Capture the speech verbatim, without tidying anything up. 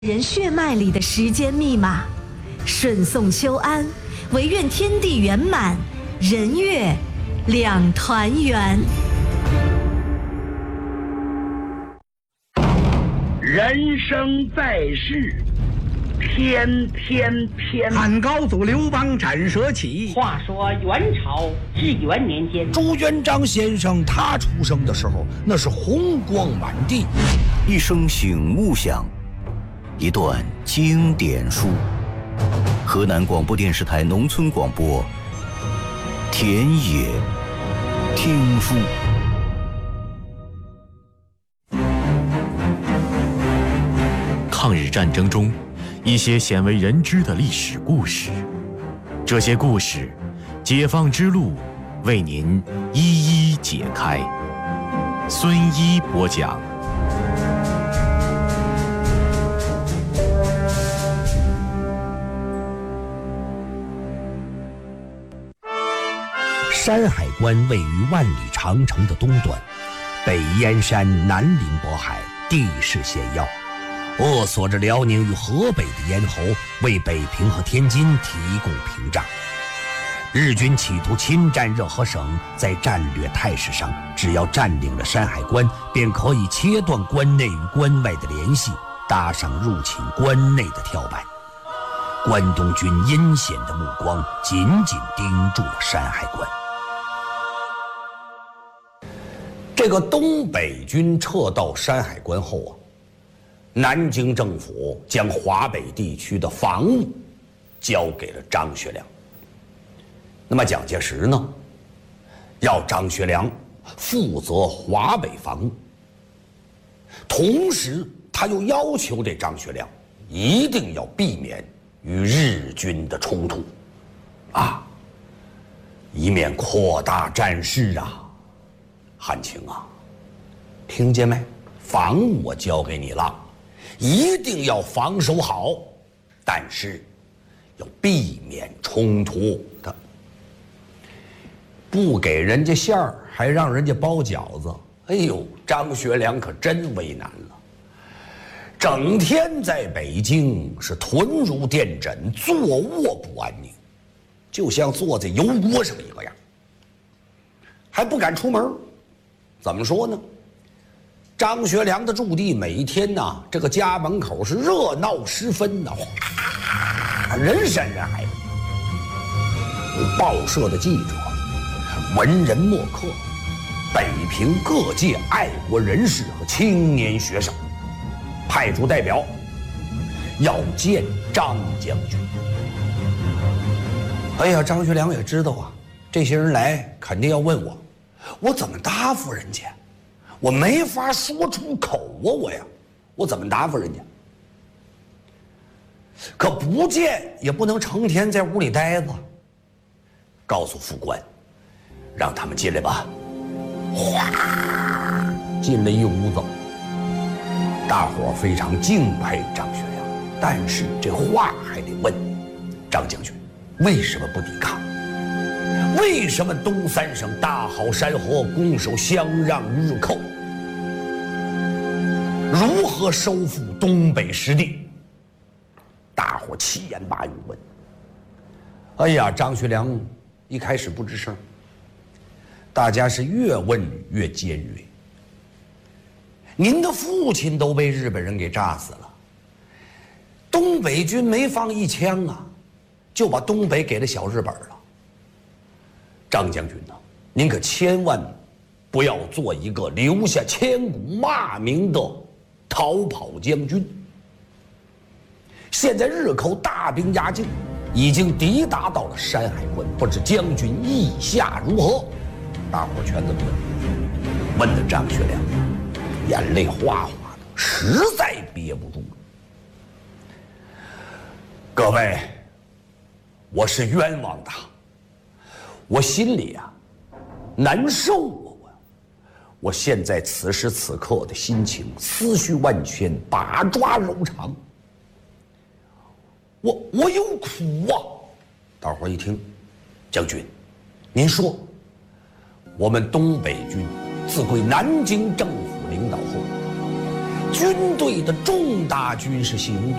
人血脉里的时间密码，顺宋修安，唯愿天地圆满，人月两团圆。 人生在世，偏偏偏。 汉高祖刘邦斩蛇起。 话说元朝至元年间， 朱元璋先生他出生的时候，那是红光满地。 一声醒悟响，一段经典书。河南广播电视台农村广播，田野听书。 抗日战争中，一些鲜为人知的历史故事，这些故事，解放之路为您一一解开。孙一播讲。 山海关位于万里长城的东端，北燕山，南临渤海，地势险要，扼锁着辽宁与河北的咽喉，为北平和天津提供屏障。日军企图侵占热河省，在战略态势上，只要占领了山海关，便可以切断关内与关外的联系，搭上入侵关内的跳板。关东军阴险的目光紧紧盯住了山海关。这个东北军撤到山海关后啊，南京政府将华北地区的防务交给了张学良。那么蒋介石呢，要张学良负责华北防务，同时他又要求这张学良一定要避免与日军的冲突，啊，以免扩大战事啊。汉卿啊，听见没？防务我交给你了，一定要防守好，但是要避免冲突的。不给人家馅儿，还让人家包饺子，哎呦，张学良可真为难了。整天在北京是臀如电枕，坐卧不安宁，就像坐在油锅上一个样，还不敢出门。怎么说呢？张学良的驻地每天呢、啊，这个家门口是热闹十分呐，哗，人山人海的。有报社的记者、文人墨客、北平各界爱国人士和青年学生，派出代表要见张将军。哎呀，张学良也知道啊，这些人来肯定要问我。我怎么答复人家？我没法说出口啊！我呀，我怎么答复人家？可不见也不能成天在屋里待着。告诉副官，让他们进来吧。哗，进了一屋子。大伙非常敬佩张学良，但是这话还得问：张将军为什么不抵抗？为什么东三省大好山河，攻守相让于日寇？如何收复东北失地？大伙七言八语问。哎呀，张学良一开始不吱声，大家是越问越尖锐。您的父亲都被日本人给炸死了，东北军没放一枪啊，就把东北给了小日本了。张将军呢、啊，您可千万不要做一个留下千古骂名的逃跑将军。现在日寇大兵压境，已经抵达到了山海关，不知将军意下如何？大伙全这么问，问的张学良眼泪哗哗的，实在憋不住了。各位，我是冤枉的。我心里啊难受啊！我我现在此时此刻的心情，思绪万千，把抓柔肠。我我有苦啊！大伙一听，将军，您说，我们东北军自归南京政府领导后， 军队的重大军事行动。